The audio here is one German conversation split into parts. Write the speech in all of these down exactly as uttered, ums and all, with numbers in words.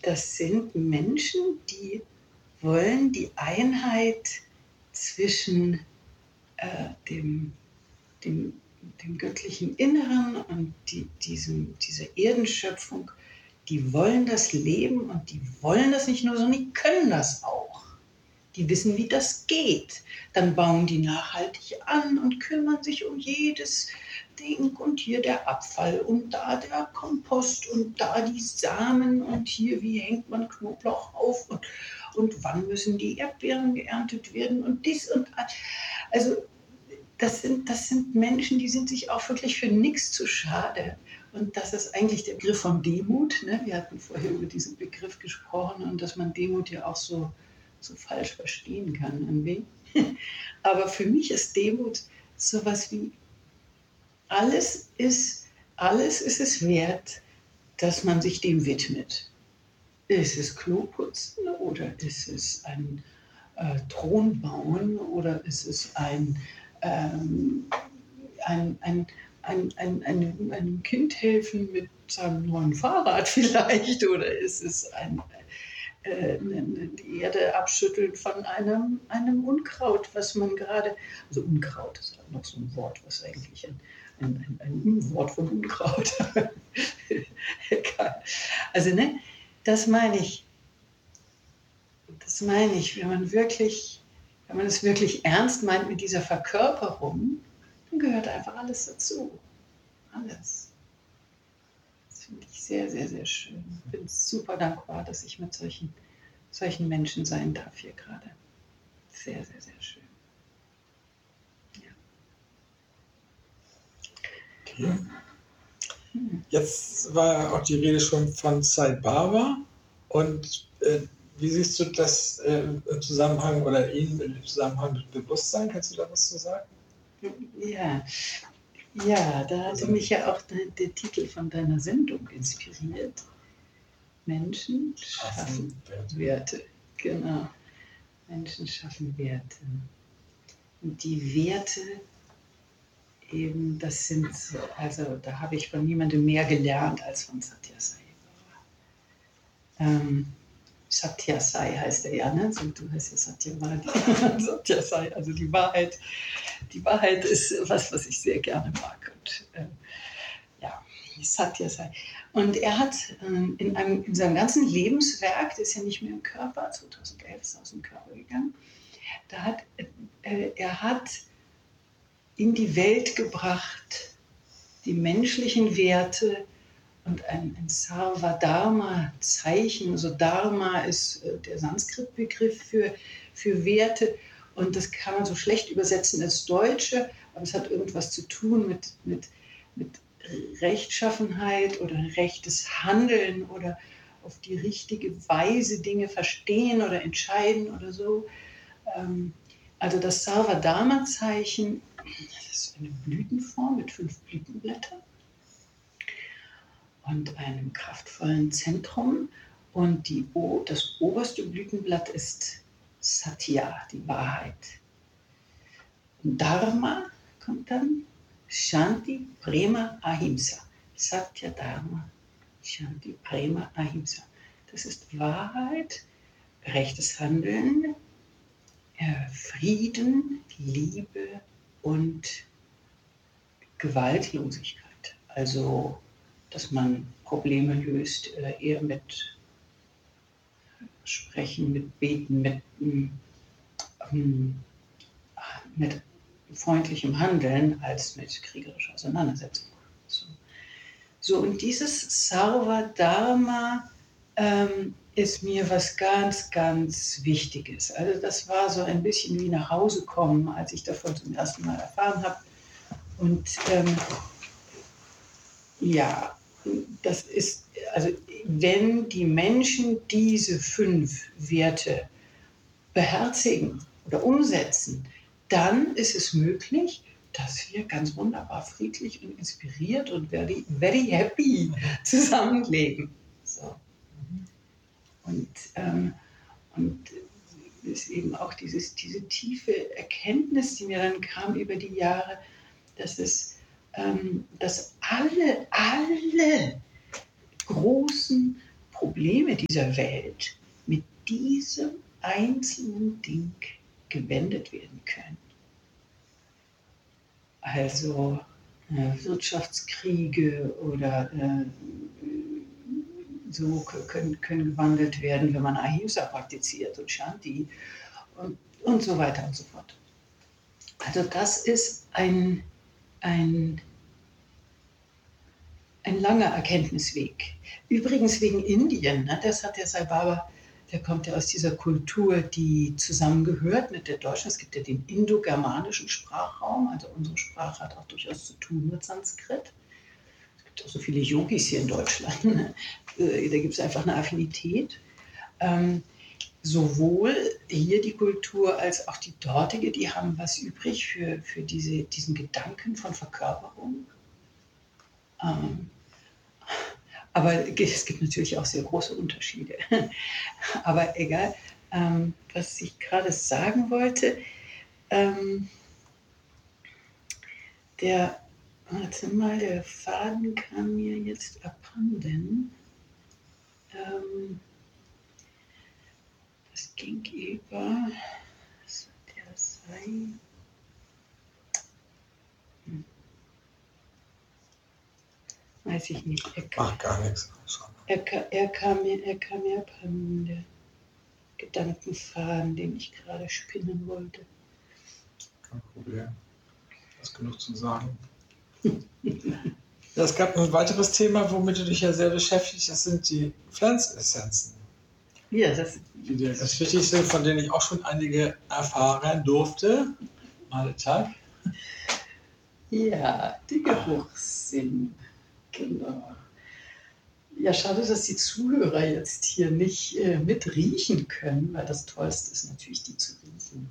das sind Menschen, die wollen die Einheit zwischen äh, dem, dem, dem göttlichen Inneren und die, diesem, dieser Erdenschöpfung, die wollen das leben und die wollen das nicht nur, sondern die können das auch. Die wissen, wie das geht. Dann bauen die nachhaltig an und kümmern sich um jedes Ding und hier der Abfall und da der Kompost und da die Samen und hier, wie hängt man Knoblauch auf und, und wann müssen die Erdbeeren geerntet werden und dies und das. Also das sind, das sind Menschen, die sind sich auch wirklich für nichts zu schade. Und das ist eigentlich der Begriff von Demut. Ne? Wir hatten vorher über diesen Begriff gesprochen und dass man Demut ja auch so, so falsch verstehen kann irgendwie. Aber für mich ist Demut sowas wie, alles ist, alles ist es wert, dass man sich dem widmet. Ist es Kloputzen oder ist es ein äh, Thron bauen oder ist es ein, ähm, ein, ein, ein, ein, ein, einem Kind helfen mit seinem neuen Fahrrad vielleicht oder ist es ein, äh, die Erde abschütteln von einem, einem Unkraut, was man gerade, also Unkraut ist halt noch so ein Wort, was eigentlich ein, ein, ein, ein Wort von Unkraut. Egal. Also ne, das meine ich, das meine ich, wenn man wirklich, wenn man es wirklich ernst meint mit dieser Verkörperung, dann gehört einfach alles dazu. Alles. Das finde ich sehr, sehr, sehr schön. Ich bin super dankbar, dass ich mit solchen, solchen Menschen sein darf hier gerade. Sehr, sehr, sehr schön. Ja. Okay. Jetzt war auch die Rede schon von Sai Baba. Und äh, wie siehst du das äh, im Zusammenhang oder ihn im Zusammenhang mit Bewusstsein? Kannst du da was zu sagen? Ja, ja, da hatte mich ja auch der, der Titel von deiner Sendung inspiriert. Menschen schaffen Werte. Werte. Genau. Menschen schaffen Werte. Und die Werte eben, das sind so, also da habe ich von niemandem mehr gelernt als von Sathya Sai Baba. Ähm, Sathya Sai heißt er ja, ne? Du heißt ja Satyavadi. Sathya Sai, also die Wahrheit. Die Wahrheit ist was, was ich sehr gerne mag. Und, äh, ja, Sathya Sai. Und er hat ähm, in, einem, in seinem ganzen Lebenswerk, das ist ja nicht mehr im Körper, zweitausendelf ist er aus dem Körper gegangen, da hat, äh, er hat in die Welt gebracht die menschlichen Werte und ein, ein Sarva-Dharma-Zeichen. Also Dharma ist äh, der Sanskrit-Begriff für, für Werte und das kann man so schlecht übersetzen ins Deutsche, aber es hat irgendwas zu tun mit, mit, mit Rechtschaffenheit oder rechtes Handeln oder auf die richtige Weise Dinge verstehen oder entscheiden oder so. Ähm, also das Sarva-Dharma-Zeichen, das ist eine Blütenform mit fünf Blütenblättern und einem kraftvollen Zentrum. Und die, das oberste Blütenblatt ist Satya, die Wahrheit. Und Dharma kommt dann Shanti, Prema, Ahimsa. Satya, Dharma, Shanti, Prema, Ahimsa. Das ist Wahrheit, rechtes Handeln, Frieden, Liebe und Gewaltlosigkeit. Also, dass man Probleme löst, eher mit Sprechen, mit Beten, mit, mit freundlichem Handeln als mit kriegerischer Auseinandersetzung. So, so und dieses Sarva-Dharma ähm, ist mir was ganz, ganz Wichtiges. Also das war so ein bisschen wie nach Hause kommen, als ich davon zum ersten Mal erfahren habe. Und ähm, ja, das ist, also wenn die Menschen diese fünf Werte beherzigen oder umsetzen, dann ist es möglich, dass wir ganz wunderbar friedlich und inspiriert und very, very happy zusammenleben. So. Und, ähm, und ist eben auch dieses, diese tiefe Erkenntnis, die mir dann kam über die Jahre, dass es, ähm, dass alle, alle großen Probleme dieser Welt mit diesem einzelnen Ding gewendet werden können. Also äh, Wirtschaftskriege oder äh, so können, können gewandelt werden, wenn man Ahimsa praktiziert und Shanti und, und so weiter und so fort. Also das ist ein, ein, ein langer Erkenntnisweg. Übrigens wegen Indien, ne, das hat der Sai Baba, der kommt ja aus dieser Kultur, die zusammengehört mit der deutschen. Es gibt ja den indogermanischen Sprachraum, also unsere Sprache hat auch durchaus zu tun mit Sanskrit. Es gibt auch so viele Yogis hier in Deutschland, ne? Da gibt es einfach eine Affinität. Ähm, sowohl hier die Kultur als auch die dortige, die haben was übrig für, für diese, diesen Gedanken von Verkörperung. Ähm, aber es gibt natürlich auch sehr große Unterschiede. Aber egal, ähm, was ich gerade sagen wollte, ähm, der, warte mal, der Faden kam mir jetzt abhanden. Ähm, das ging über, was hat der sei? Hm. Weiß ich nicht. Er kam, Ach, gar nichts. Er, er, kam mir, er kam mir abhanden, der Gedankenfaden, den ich gerade spinnen wollte. Kein Problem. Du hast genug zu sagen. Ja, es gab ein weiteres Thema, womit du dich ja sehr beschäftigst, das sind die Pflanzessenzen. Ja, das, Die dir ganz wichtig sind, von denen ich auch schon einige erfahren durfte. Mal Tag. ja, die Geruchssinn, genau. Ja, schade, dass die Zuhörer jetzt hier nicht äh, mitriechen können, weil das Tollste ist natürlich, die zu riechen.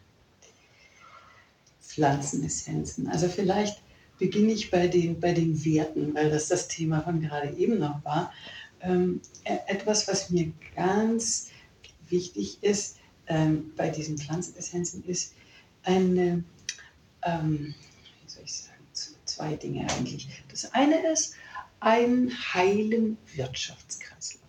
Pflanzenessenzen. Also vielleicht beginne ich bei den, bei den Werten, weil das das Thema von gerade eben noch war. Ähm, etwas, was mir ganz wichtig ist ähm, bei diesen Pflanzenessenzen, ist eine, ähm, wie soll ich sagen, zwei Dinge eigentlich. Das eine ist einen heilen Wirtschaftskreislauf.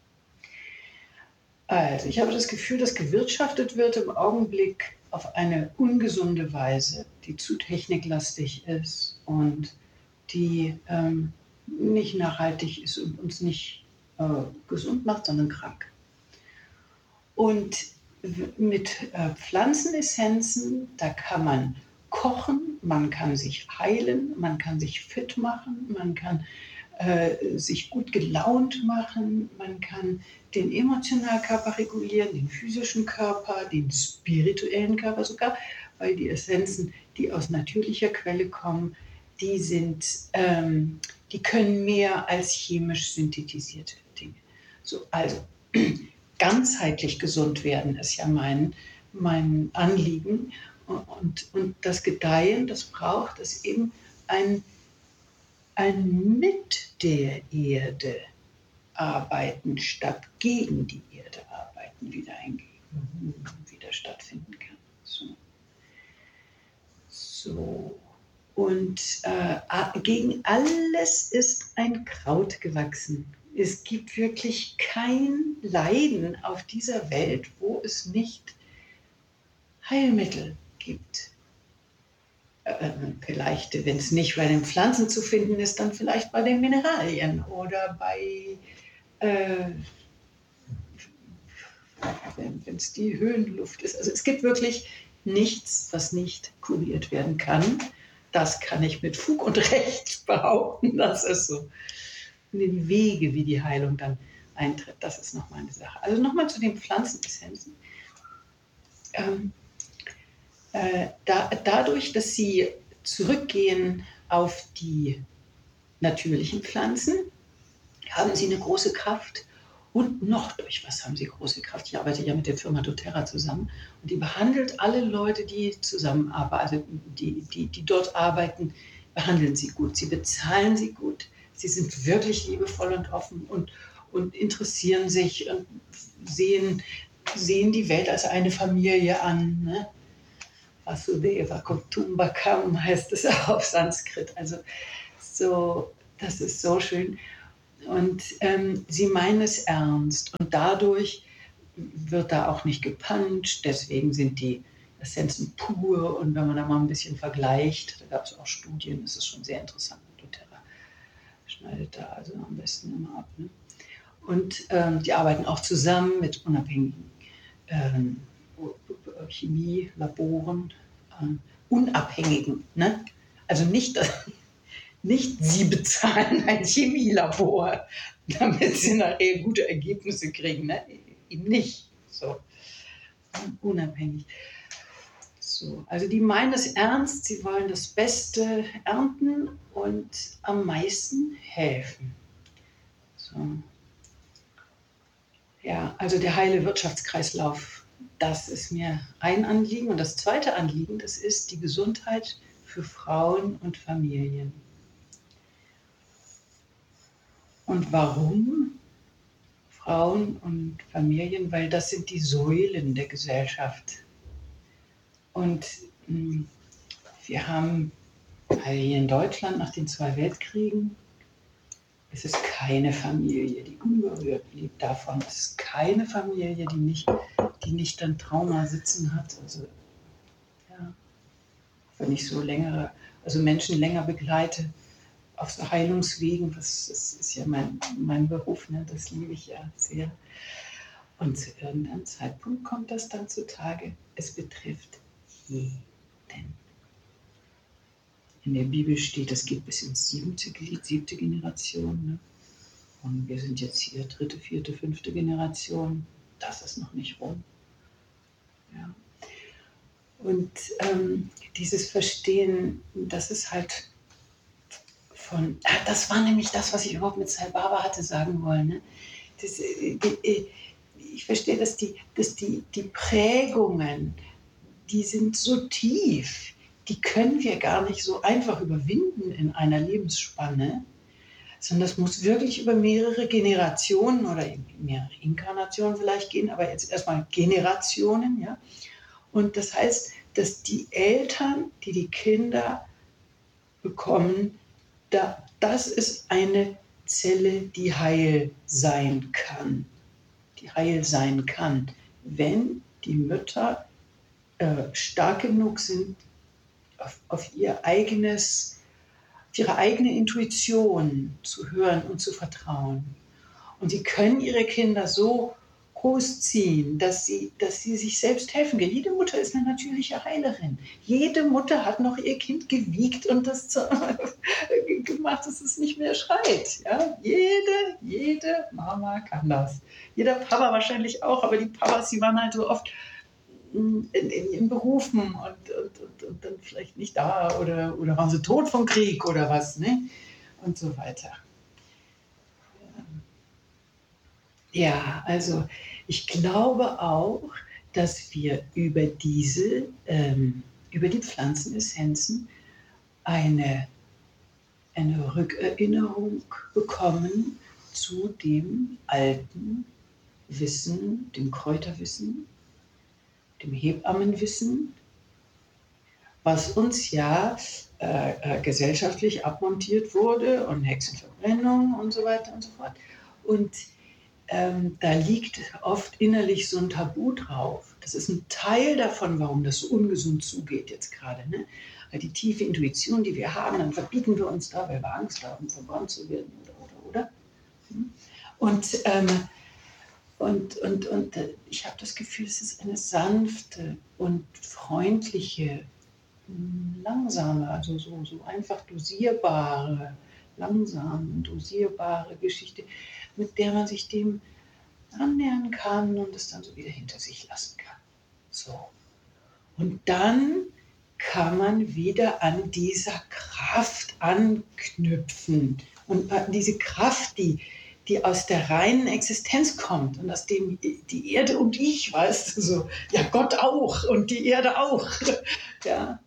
Also ich habe das Gefühl, dass gewirtschaftet wird im Augenblick auf eine ungesunde Weise, die zu techniklastig ist und die ähm, nicht nachhaltig ist und uns nicht äh, gesund macht, sondern krank. Und mit äh, Pflanzenessenzen, da kann man kochen, man kann sich heilen, man kann sich fit machen, man kann äh, sich gut gelaunt machen, man kann den emotionalen Körper regulieren, den physischen Körper, den spirituellen Körper sogar, weil die Essenzen, die aus natürlicher Quelle kommen, die sind, ähm, die können mehr als chemisch synthetisierte Dinge. So, also ganzheitlich gesund werden ist ja mein, mein Anliegen. Und, und das Gedeihen, das braucht es eben ein, ein mit der Erde arbeiten statt gegen die Erde arbeiten, wieder ein wieder stattfinden kann. So. So. Und äh, gegen alles ist ein Kraut gewachsen. Es gibt wirklich kein Leiden auf dieser Welt, wo es nicht Heilmittel gibt. Äh, vielleicht, wenn es nicht bei den Pflanzen zu finden ist, dann vielleicht bei den Mineralien oder bei, äh, wenn es die Höhenluft ist. Also es gibt wirklich nichts, was nicht kuriert werden kann. Das kann ich mit Fug und Recht behaupten. Das ist so. Die Wege, wie die Heilung dann eintritt, das ist nochmal eine Sache. Also nochmal zu den Pflanzenessenzen. Ähm, äh, da, dadurch, dass sie zurückgehen auf die natürlichen Pflanzen, haben sie eine große Kraft. Und noch durch was haben sie große Kraft? Ich arbeite ja mit der Firma doTERRA zusammen und die behandelt alle Leute, die zusammenarbeiten, also die, die, die dort arbeiten, behandeln sie gut. Sie bezahlen sie gut. Sie sind wirklich liebevoll und offen und, und interessieren sich und sehen, sehen die Welt als eine Familie an. Ne? Vasudeva Kutumbakam heißt es auf Sanskrit. Also so, das ist so schön. Und ähm, sie meinen es ernst. Und dadurch wird da auch nicht gepanscht. Deswegen sind die Essenzen pur. Und wenn man da mal ein bisschen vergleicht, da gab es auch Studien, das ist schon sehr interessant. doTERRA schneidet da also am besten immer ab. Ne? Und ähm, die arbeiten auch zusammen mit unabhängigen ähm, Chemielaboren, ähm, unabhängigen. Ne? Also nicht, nicht sie bezahlen ein Chemielabor, damit sie nachher gute Ergebnisse kriegen. Ne? Eben nicht. So. Unabhängig. So. Also die meinen das ernst, sie wollen das Beste ernten und am meisten helfen. So. Ja, also der heile Wirtschaftskreislauf, das ist mir ein Anliegen. Und das zweite Anliegen, das ist die Gesundheit für Frauen und Familien. Und warum Frauen und Familien? Weil das sind die Säulen der Gesellschaft. Und mh, wir haben also hier in Deutschland nach den zwei Weltkriegen, es ist keine Familie, die unberührt blieb davon. Es ist keine Familie, die nicht, die nicht ein Trauma sitzen hat. Also, ja, wenn ich so längere, also Menschen länger begleite auf so Heilungswegen, das, das ist ja mein, mein Beruf, ne? Das liebe ich ja sehr. Und zu irgendeinem Zeitpunkt kommt das dann zutage. Es betrifft jeden. In der Bibel steht, es geht bis ins siebte, siebte Generation. Ne? Und wir sind jetzt hier dritte, vierte, fünfte Generation. Das ist noch nicht rum. Ja. Und ähm, dieses Verstehen, das ist halt von, ah, das war nämlich das, was ich überhaupt mit Sai Baba hatte sagen wollen. Ne? Das, äh, äh, ich verstehe, dass, die, dass die, die Prägungen, die sind so tief, die können wir gar nicht so einfach überwinden in einer Lebensspanne, sondern das muss wirklich über mehrere Generationen oder mehrere Inkarnationen vielleicht gehen, aber jetzt erstmal Generationen. Ja? Und das heißt, dass die Eltern, die die Kinder bekommen, da, das ist eine Zelle, die heil sein kann. Die heil sein kann, wenn die Mütter äh, stark genug sind, auf, auf ihr eigenes, auf ihre eigene Intuition zu hören und zu vertrauen. Und sie können ihre Kinder so großziehen, dass sie, dass sie sich selbst helfen können. Jede Mutter ist eine natürliche Heilerin. Jede Mutter hat noch ihr Kind gewiegt und das zu, gemacht, dass es nicht mehr schreit. Ja? Jede, jede Mama kann das. Jeder Papa wahrscheinlich auch, aber die Papas, die waren halt so oft in, in, in Berufen und, und, und, und dann vielleicht nicht da oder, oder waren sie tot vom Krieg oder was, ne? Und so weiter. Ja, also ich glaube auch, dass wir über diese, ähm, über die Pflanzenessenzen eine, eine Rückerinnerung bekommen zu dem alten Wissen, dem Kräuterwissen, dem Hebammenwissen, was uns ja äh, äh, gesellschaftlich abmontiert wurde und Hexenverbrennung und so weiter und so fort. Und ähm, da liegt oft innerlich so ein Tabu drauf. Das ist ein Teil davon, warum das so ungesund zugeht jetzt gerade. Ne? Weil die tiefe Intuition, die wir haben, dann verbieten wir uns da, weil wir Angst haben, verbrannt zu werden oder, oder, oder. Und ähm, Und, und, und ich habe das Gefühl, es ist eine sanfte und freundliche, langsame, also so, so einfach dosierbare, langsam dosierbare Geschichte, mit der man sich dem annähern kann und es dann so wieder hinter sich lassen kann. So. Und dann kann man wieder an dieser Kraft anknüpfen. Und diese Kraft, die, die aus der reinen Existenz kommt und aus dem die Erde und ich, weißt du, so, ja, Gott auch und die Erde auch. Ja.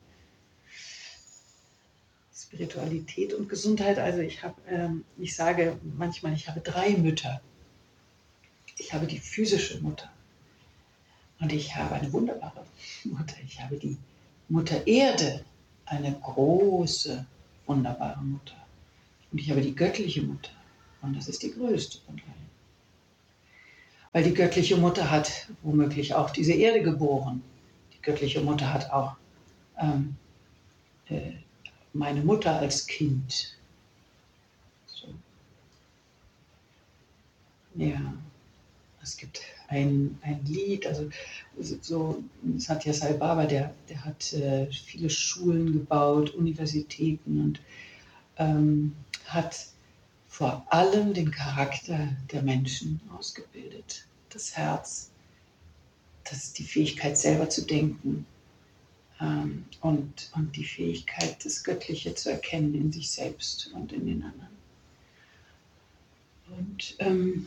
Spiritualität und Gesundheit, also ich habe, ähm, ich sage manchmal, ich habe drei Mütter. Ich habe die physische Mutter und ich habe eine wunderbare Mutter. Ich habe die Mutter Erde, eine große, wunderbare Mutter. Und ich habe die göttliche Mutter. Und das ist die größte von allen. Weil die göttliche Mutter hat womöglich auch diese Erde geboren. Die göttliche Mutter hat auch ähm, äh, meine Mutter als Kind. So. Ja, es gibt ein, ein Lied, also so, Satya Sai Baba, der, der hat äh, viele Schulen gebaut, Universitäten und ähm, hat vor allem den Charakter der Menschen ausgebildet. Das Herz, das die Fähigkeit selber zu denken ähm, und, und die Fähigkeit, das Göttliche zu erkennen in sich selbst und in den anderen. Und ähm,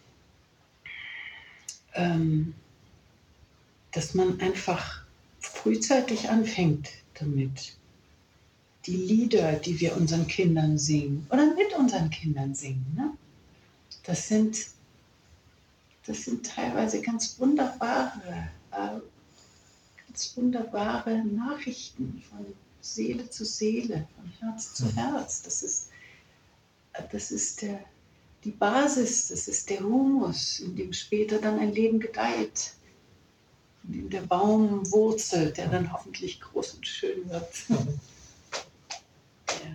ähm, dass man einfach frühzeitig anfängt damit. Die Lieder, die wir unseren Kindern singen oder mit unseren Kindern singen, ne? das, sind, das sind teilweise ganz wunderbare, äh, ganz wunderbare Nachrichten von Seele zu Seele, von Herz zu Herz. Das ist, das ist der, die Basis, das ist der Humus, in dem später dann ein Leben gedeiht. In dem der Baum wurzelt, der dann hoffentlich groß und schön wird. Ja.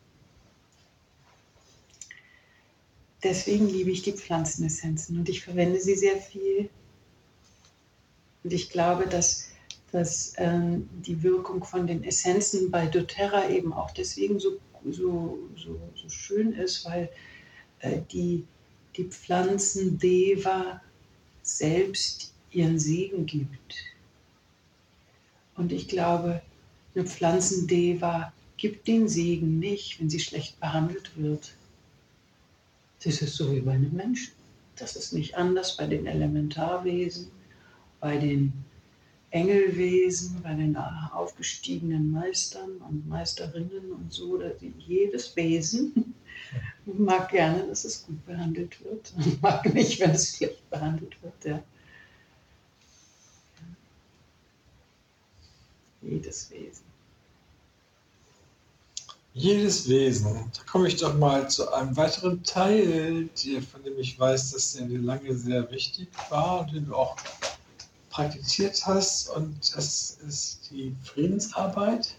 Deswegen liebe ich die Pflanzenessenzen und ich verwende sie sehr viel. Und ich glaube, dass, dass ähm, die Wirkung von den Essenzen bei doTERRA eben auch deswegen so, so, so, so schön ist, weil äh, die, die Pflanzen-Deva selbst ihren Segen gibt. Und ich glaube, eine Pflanzen-Deva gibt den Segen nicht, wenn sie schlecht behandelt wird. Das ist so wie bei einem Menschen. Das ist nicht anders bei den Elementarwesen, bei den Engelwesen, bei den aufgestiegenen Meistern und Meisterinnen und so. Jedes Wesen mag gerne, dass es gut behandelt wird und mag nicht, wenn es schlecht behandelt wird. Ja. Jedes Wesen. Jedes Wesen. Da komme ich doch mal zu einem weiteren Teil, von dem ich weiß, dass der dir lange sehr wichtig war und den du auch praktiziert hast. Und das ist die Friedensarbeit.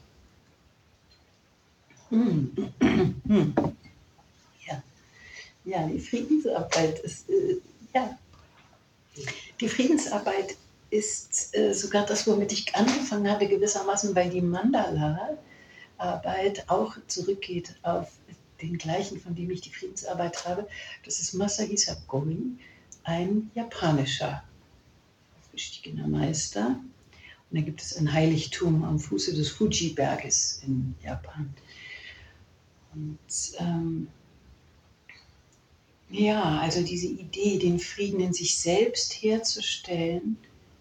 Hm. Hm. Ja. ja, die Friedensarbeit ist, äh, ja, die Friedensarbeit ist äh, sogar das, womit ich angefangen habe, gewissermaßen, weil die Mandala-Arbeit auch zurückgeht auf den gleichen, von dem ich die Friedensarbeit habe. Das ist Masahisa Goi, ein japanischer aufgestiegener Meister. Und da gibt es ein Heiligtum am Fuße des Fuji-Berges in Japan. Und ähm, ja, also diese Idee, den Frieden in sich selbst herzustellen,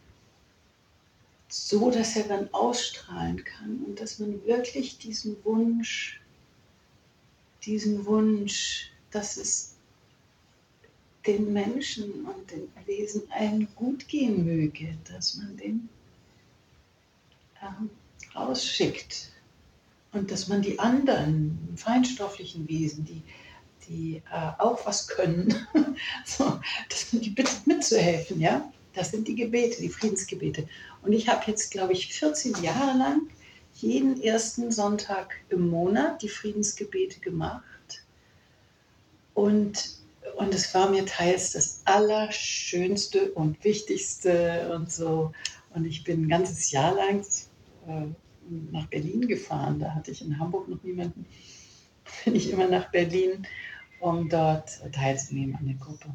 so dass er dann ausstrahlen kann und dass man wirklich diesen Wunsch, diesen Wunsch, dass es den Menschen und den Wesen allen gut gehen möge, dass man den ähm, rausschickt und dass man die anderen feinstofflichen Wesen, die, die äh, auch was können, so, dass man die bittet mitzuhelfen, ja. Das sind die Gebete, die Friedensgebete. Und ich habe jetzt, glaube ich, vierzehn Jahre lang jeden ersten Sonntag im Monat die Friedensgebete gemacht. Und, und es war mir teils das Allerschönste und Wichtigste und so. Und ich bin ein ganzes Jahr lang äh, nach Berlin gefahren. Da hatte ich in Hamburg noch niemanden. Bin ich immer nach Berlin, um dort teilzunehmen an der Gruppe.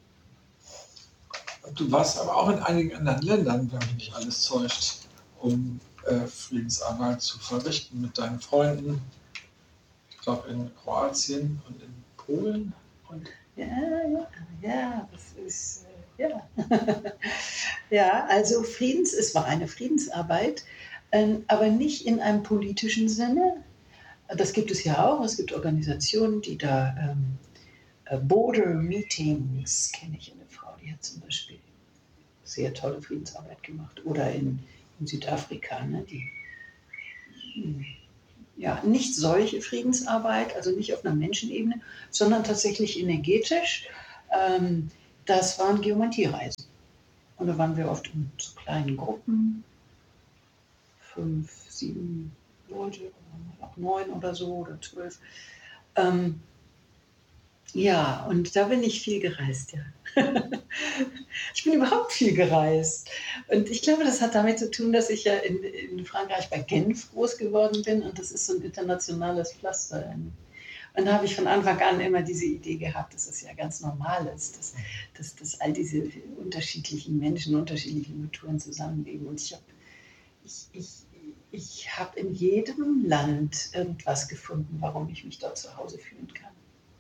Du warst aber auch in einigen anderen Ländern, wenn mich nicht alles täuscht, um äh, Friedensarbeit zu verrichten mit deinen Freunden. Ich glaube in Kroatien und in Polen. Und ja, ja, ja, das ist, äh, ja. ja, also Friedens, es war eine Friedensarbeit, ähm, aber nicht in einem politischen Sinne. Das gibt es ja auch. Es gibt Organisationen, die da ähm, Border Meetings, kenne ich eine Frau, die hat zum Beispiel sehr tolle Friedensarbeit gemacht. Oder in, in Südafrika, ne, die, Ja, nicht solche Friedensarbeit, also nicht auf einer Menschenebene, sondern tatsächlich energetisch. Ähm, das waren Geometrie-Reisen. Und da waren wir oft in so kleinen Gruppen, fünf, sieben Leute, oder auch neun oder so oder zwölf. Ähm, ja, und da bin ich viel gereist, ja. Ich bin überhaupt viel gereist. Und ich glaube, das hat damit zu tun, dass ich ja in, in Frankreich bei Genf groß geworden bin und das ist so ein internationales Pflaster. Und da habe ich von Anfang an immer diese Idee gehabt, dass es ja ganz normal ist, dass, dass, dass all diese unterschiedlichen Menschen, unterschiedlichen Kulturen zusammenleben. Und ich habe ich, ich, ich hab in jedem Land irgendwas gefunden, warum ich mich dort zu Hause fühlen kann.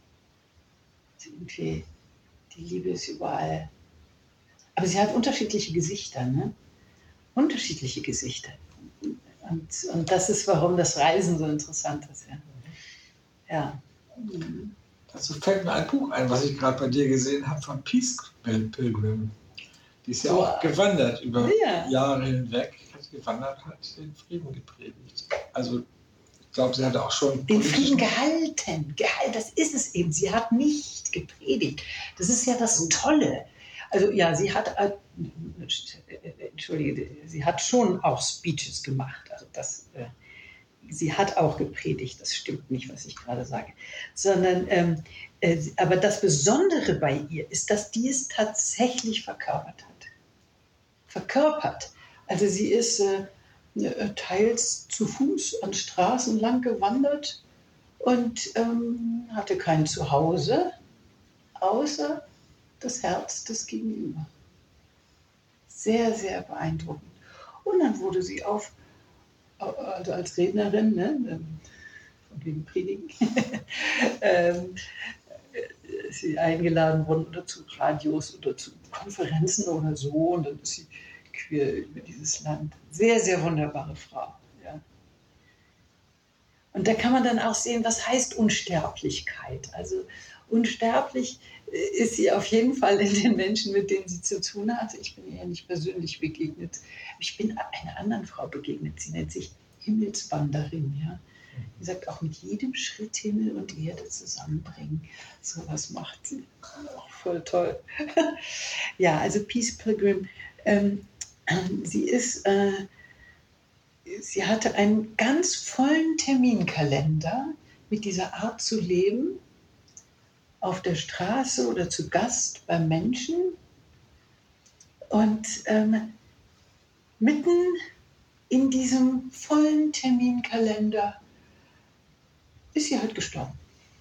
Irgendwie, die Liebe ist überall. Aber sie hat unterschiedliche Gesichter, ne? Unterschiedliche Gesichter. Und, und das ist, warum das Reisen so interessant ist. Ja. Ja. Mhm. Dazu fällt mir ein Buch ein, was ich gerade bei dir gesehen habe, von Peace Pilgrim. Die ist ja wow. auch gewandert über ja. Jahre hinweg. Hat gewandert, hat den Frieden gepredigt. Also ich glaube, sie hatte auch schon den Frieden gehalten. Gehalten. Das ist es eben. Sie hat nicht gepredigt. Das ist ja das Tolle. Also ja, sie hat, äh, entschuldige, sie hat schon auch Speeches gemacht. Also das, äh, sie hat auch gepredigt. Das stimmt nicht, was ich gerade sage. Sondern, ähm, äh, aber das Besondere bei ihr ist, dass die es tatsächlich verkörpert hat. Verkörpert. Also sie ist äh, teils zu Fuß an Straßen lang gewandert und ähm, hatte kein Zuhause, außer das Herz des Gegenüber. Sehr, sehr beeindruckend. Und dann wurde sie auf, also als Rednerin, ne, von wegen Predigen, ähm, ist sie eingeladen worden oder zu Radios oder zu Konferenzen oder so. Und dann ist sie quer über dieses Land. Sehr, sehr wunderbare Frau. Ja. Und da kann man dann auch sehen, was heißt Unsterblichkeit. Also unsterblich ist sie auf jeden Fall in den Menschen, mit denen sie zu tun hat. Ich bin ihr nicht persönlich begegnet. Ich bin einer anderen Frau begegnet. Sie nennt sich Himmelswanderin. Ja. Sie sagt, auch mit jedem Schritt Himmel und Erde zusammenbringen. So was macht sie. Auch voll toll. Ja, also Peace Pilgrim. Ähm, sie ist... Äh, Sie hatte einen ganz vollen Terminkalender mit dieser Art zu leben, auf der Straße oder zu Gast beim Menschen. Und ähm, mitten in diesem vollen Terminkalender ist sie halt gestorben.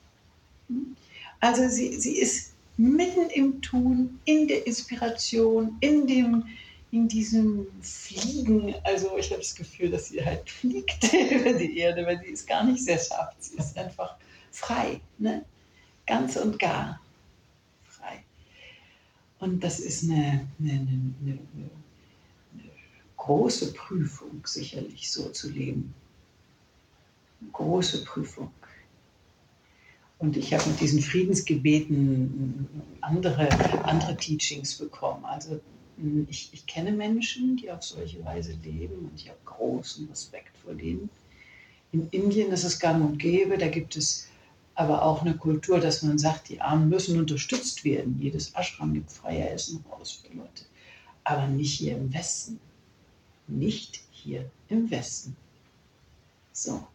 Also sie, sie ist mitten im Tun, in der Inspiration, in dem in diesem Fliegen, also ich habe das Gefühl, dass sie halt fliegt über die Erde, weil sie ist gar nicht sehr scharf, sie ist einfach frei, ne? Ganz und gar frei. Und das ist eine, eine, eine, eine, eine große Prüfung, sicherlich so zu leben. Eine große Prüfung. Und ich habe mit diesen Friedensgebeten andere, andere Teachings bekommen. Also Ich, ich kenne Menschen, die auf solche Weise leben und ich habe großen Respekt vor denen. In Indien ist es gang und gäbe, da gibt es aber auch eine Kultur, dass man sagt, die Armen müssen unterstützt werden. Jedes Ashram gibt freie Essen raus für Leute. Aber nicht hier im Westen. Nicht hier im Westen. So.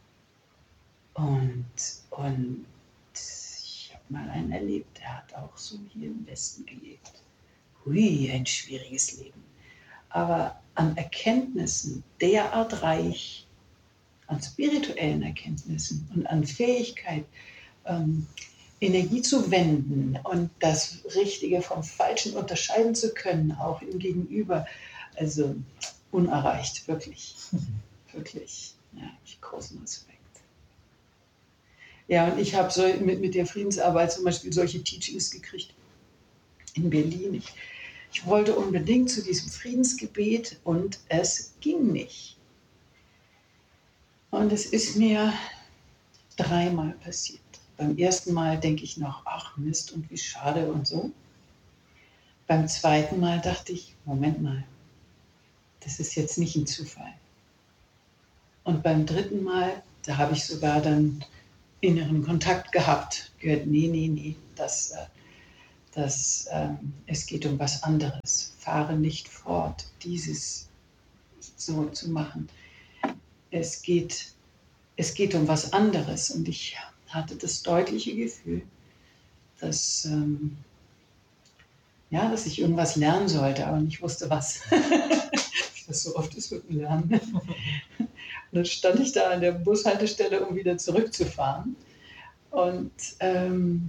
Und, und ich habe mal einen erlebt, der hat auch so hier im Westen gelebt. Hui, ein schwieriges Leben. Aber an Erkenntnissen derart reich, an spirituellen Erkenntnissen und an Fähigkeit, ähm, Energie zu wenden und das Richtige vom Falschen unterscheiden zu können, auch im Gegenüber. Also unerreicht, wirklich. Wirklich. Ja, ich großen Respekt. Ja, und ich habe so mit, mit der Friedensarbeit zum Beispiel solche Teachings gekriegt in Berlin. Ich, ich wollte unbedingt zu diesem Friedensgebet und es ging nicht. Und es ist mir dreimal passiert. Beim ersten Mal denke ich noch, ach Mist und wie schade und so. Beim zweiten Mal dachte ich, Moment mal, das ist jetzt nicht ein Zufall. Und beim dritten Mal da habe ich sogar dann inneren Kontakt gehabt, gehört, nee, nee, nee, das, das, ähm, es geht um was anderes. Fahre nicht fort, dieses so zu machen. Es geht, es geht um was anderes. Und ich hatte das deutliche Gefühl, dass, ähm, ja, dass ich irgendwas lernen sollte, aber nicht wusste, was. Wie das so oft ist mit dem Lernen. Und dann stand ich da an der Bushaltestelle, um wieder zurückzufahren. Und, ähm,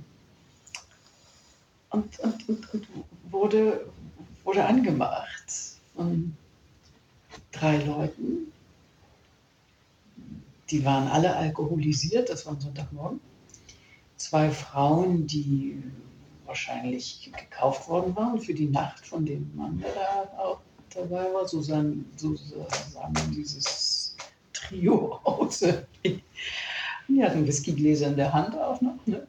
und, und, und, und wurde, wurde angemacht von drei Leuten. Die waren alle alkoholisiert, das war ein Sonntagmorgen. Zwei Frauen, die wahrscheinlich gekauft worden waren für die Nacht von dem Mann, der da auch dabei war. So sahen, so sahen dieses Trio aus. Die hatten Whiskygläser in der Hand auch noch. Ne?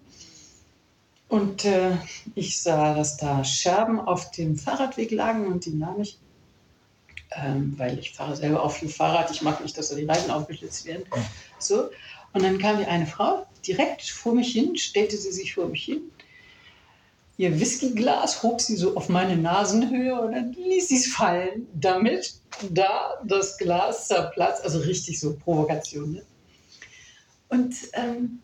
Und äh, ich sah, dass da Scherben auf dem Fahrradweg lagen und die nahm ich, ähm, weil ich fahre selber auch viel Fahrrad. Ich mag nicht, dass da die Reifen aufgeschlitzt werden. So. Und dann kam die eine Frau direkt vor mich hin, stellte sie sich vor mich hin. Ihr Whiskyglas hob sie so auf meine Nasenhöhe und dann ließ sie es fallen, damit da das Glas zerplatzt. Also richtig so Provokation. Ne? Und ähm,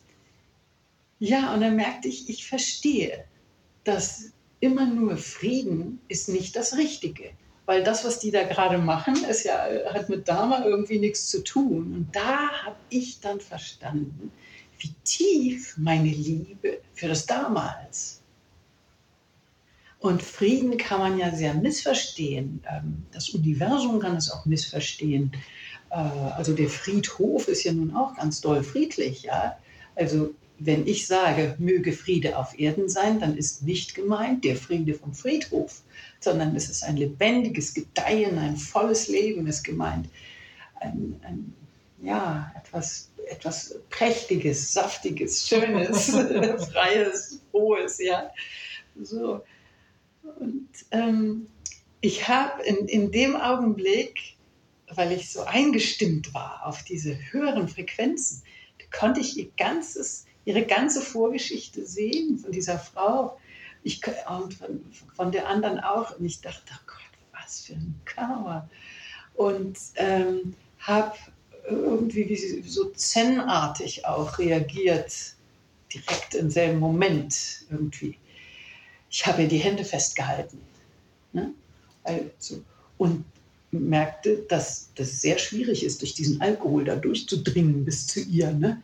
ja, und dann merkte ich, ich verstehe, dass immer nur Frieden ist nicht das Richtige. Weil das, was die da gerade machen, ist ja, hat mit Dharma irgendwie nichts zu tun. Und da habe ich dann verstanden, wie tief meine Liebe für das Dharma ist. Und Frieden kann man ja sehr missverstehen. Das Universum kann es auch missverstehen. Also der Friedhof ist ja nun auch ganz doll friedlich. Ja? Also wenn ich sage, möge Friede auf Erden sein, dann ist nicht gemeint der Friede vom Friedhof, sondern es ist ein lebendiges Gedeihen, ein volles Leben ist gemeint. Ein, ein, ja, etwas, etwas Prächtiges, Saftiges, Schönes, Freies, Hohes. Ja? So. Und ähm, ich habe in, in dem Augenblick, weil ich so eingestimmt war auf diese höheren Frequenzen, konnte ich ihr ganzes, ihre ganze Vorgeschichte sehen von dieser Frau ich, und von, von der anderen auch. Und ich dachte, oh Gott, was für ein Karma. Und ähm, habe irgendwie wie sie, so zen-artig auch reagiert, direkt im selben Moment irgendwie. Ich habe ihr die Hände festgehalten. Ne? Also, und merkte, dass das sehr schwierig ist, durch diesen Alkohol da durchzudringen bis zu ihr. Ne?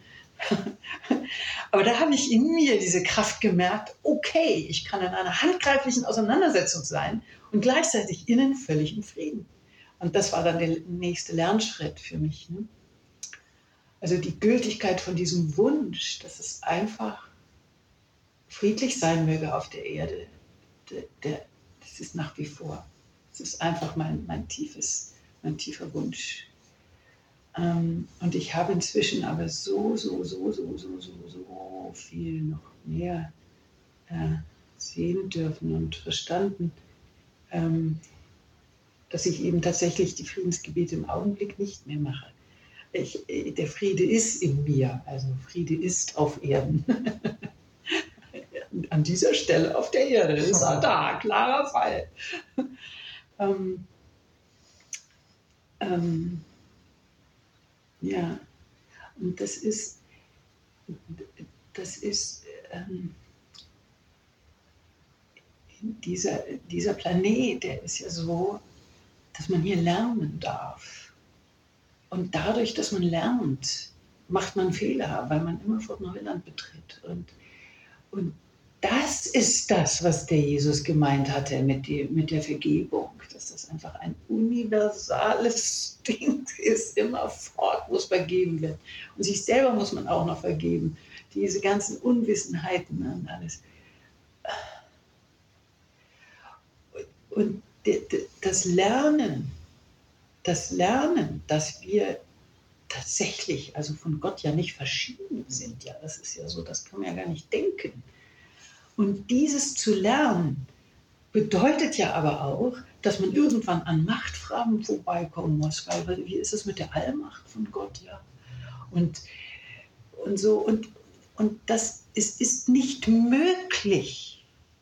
Aber da habe ich in mir diese Kraft gemerkt, okay, ich kann in einer handgreiflichen Auseinandersetzung sein und gleichzeitig innen völlig im Frieden. Und das war dann der nächste Lernschritt für mich. Ne? Also die Gültigkeit von diesem Wunsch, dass es einfach friedlich sein möge auf der Erde, der, der, das ist nach wie vor. Das ist einfach mein, mein, tiefes, mein tiefer Wunsch. Ähm, und ich habe inzwischen aber so, so, so, so, so, so, so viel noch mehr äh, sehen dürfen und verstanden, ähm, dass ich eben tatsächlich die Friedensgebete im Augenblick nicht mehr mache. Ich, der Friede ist in mir, also Friede ist auf Erden. An dieser Stelle auf der Erde ist er da, klarer Fall. ähm, ähm, ja, und das ist, das ist ähm, dieser, dieser Planet, der ist ja so, dass man hier lernen darf. Und dadurch, dass man lernt, macht man Fehler, weil man immer vor Neuland betritt. Und, und das ist das, was der Jesus gemeint hatte mit, die, mit der Vergebung, dass das einfach ein universales Ding ist, immerfort muss vergeben werden. Und sich selber muss man auch noch vergeben. Diese ganzen Unwissenheiten und alles. Und das Lernen, das Lernen, dass wir tatsächlich, also von Gott ja nicht verschieden sind, ja, das ist ja so, das kann man ja gar nicht denken. Und dieses zu lernen bedeutet ja aber auch, dass man irgendwann an Machtfragen vorbeikommen muss, weil wie ist es mit der Allmacht von Gott, ja? Und und so. Und, und das es ist nicht möglich,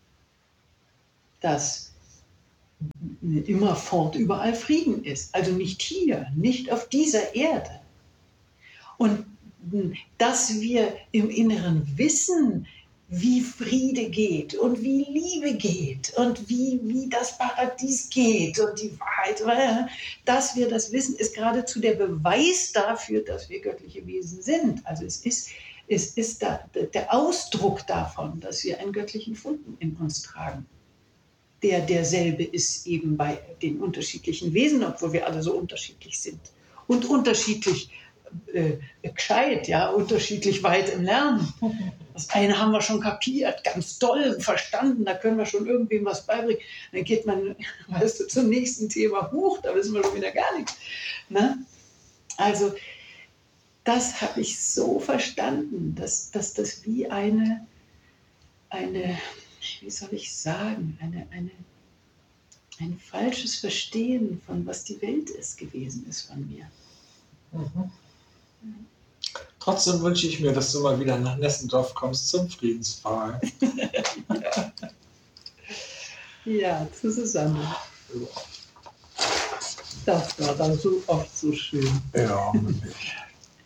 dass immerfort überall Frieden ist. Also nicht hier, nicht auf dieser Erde. Und dass wir im Inneren wissen, wie Friede geht und wie Liebe geht und wie, wie das Paradies geht und die Wahrheit, dass wir das wissen, ist geradezu der Beweis dafür, dass wir göttliche Wesen sind. Also es ist, es ist da, der Ausdruck davon, dass wir einen göttlichen Funken in uns tragen. Der derselbe ist eben bei den unterschiedlichen Wesen, obwohl wir alle so unterschiedlich sind und unterschiedlich äh, gescheit, ja, unterschiedlich weit im Lernen. Das eine haben wir schon kapiert, ganz toll verstanden, da können wir schon irgendwem was beibringen. Dann geht man, weißt du, zum nächsten Thema hoch, da wissen wir schon wieder gar nichts. Ne? Also das habe ich so verstanden, dass, dass das wie eine, eine, wie soll ich sagen, eine, eine, ein falsches Verstehen von was die Welt ist gewesen ist von mir. Mhm. Trotzdem wünsche ich mir, dass du mal wieder nach Nessendorf kommst zum Friedensverein. Ja. Ja, zu Susanne. Das war dann so oft so schön. Ja, wirklich.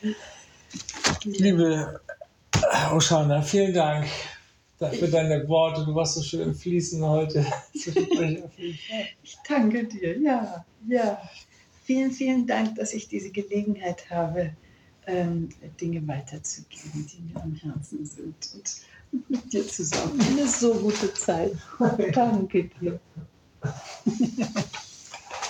Liebe Oshana, vielen Dank für deine Worte. Du warst so schön fließend heute. Ich danke dir, ja, ja. Vielen, vielen Dank, dass ich diese Gelegenheit habe, ähm, Dinge weiterzugeben, die mir am Herzen sind. Und mit dir zusammen eine so gute Zeit. Danke dir.